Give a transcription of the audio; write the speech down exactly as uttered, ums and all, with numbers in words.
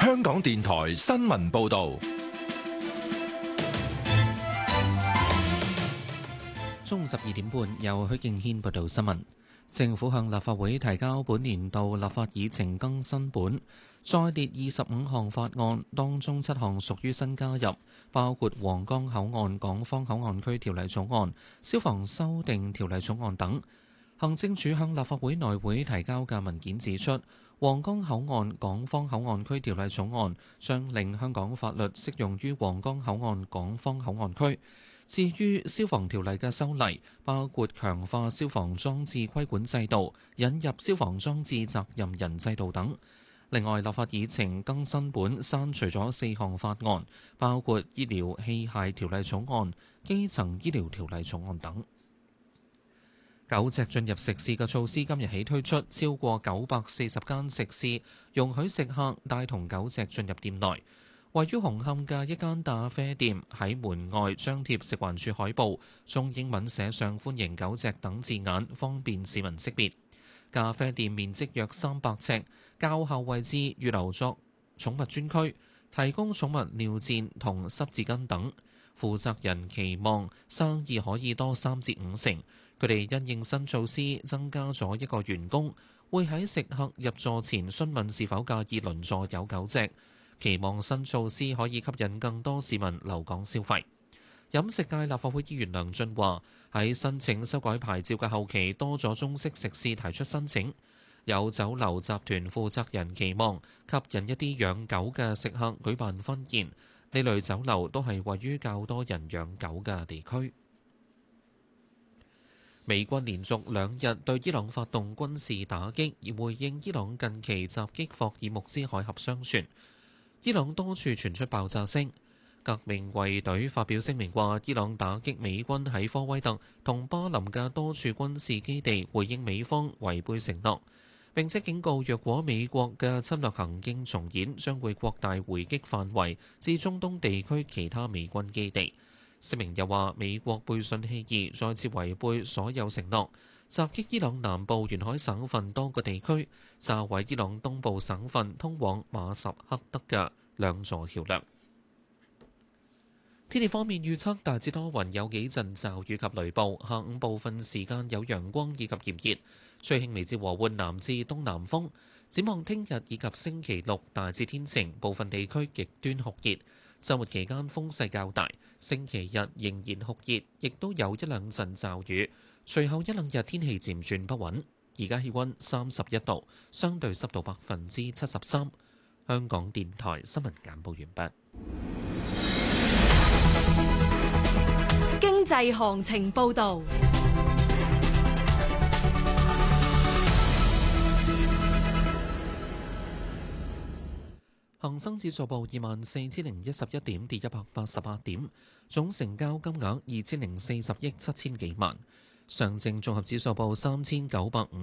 香港電台新聞報道。 中午十二點半，由許敬軒報道新聞。政府向立法會提交本年度立法議程更新本，再列二十五項法案，當中七項屬於新加入，包括皇崗口岸港方口岸區條例草案、消防修訂條例草案等。行政署向立法會內會提交嘅文件指出，皇崗口岸港方口岸區條例草案將令香港法律適用於皇崗口岸港方口岸區。至於消防條例嘅修例，包括強化消防裝置規管制度、引入消防裝置責任人制度等。另外，立法議程更新本刪除咗四項法案，包括醫療器械條例草案、基層醫療條例草案等。狗隻進入食肆嘅措施今日起推出，超過九百四十間食肆容許食客帶同狗隻進入店內。位於紅磡嘅一間咖啡店喺門外張貼食環署海報，中英文寫上歡迎狗隻等字眼，方便市民識別。咖啡店面積約三百尺，較後位置預留作寵物專區，提供寵物尿墊同濕紙巾等。負責人期望生意可以多三至五成。佢哋因應新措施，增加咗一個員工，會喺食客入座前詢問是否介意鄰座有狗隻。期望新措施可以吸引更多市民留港消費。飲食界立法會議員梁俊話：喺申請修改牌照嘅後期，多咗中式食肆提出申請。有酒樓集團負責人期望吸引一啲養狗嘅食客舉辦婚宴。呢類酒樓都係位於較多人養狗嘅地區。美軍連續兩日對伊朗發動軍事打擊，而回應伊朗近期襲擊霍爾木茲海峽商船。伊朗多處傳出爆炸聲。革命衛隊發表聲明話，伊朗打擊美軍喺科威特同巴林嘅多處軍事基地，回應美方違背承諾。並且警告，若果美國嘅侵略行徑重演，將會擴大回擊範圍至中東地區其他美軍基地。聲明又話，美國背信棄義，再次違背所有承諾，襲擊伊朗南部沿海省份多個地區，炸毀伊朗東部省份通往馬什克德嘅兩座橋梁。天氣方面預測大致多雲，有幾陣驟雨及雷暴，下午部分時間有陽光以及炎熱，吹輕微至和緩南至東南風。展望聽日以及星期六大致天晴，部分地區極端酷熱。週末期間風勢較大，星期日仍然酷熱，亦都有一兩陣驟雨。隨後一兩日天氣漸轉不穩。而家氣溫三十一度，相對濕度百分之七十三。香港電台新聞簡報完畢。 經濟行情報導。 恒生指數報二萬四千零一十一點，跌一百八十八點，總成交金額二千零四十億七千幾萬。上證綜合指數報三千九百五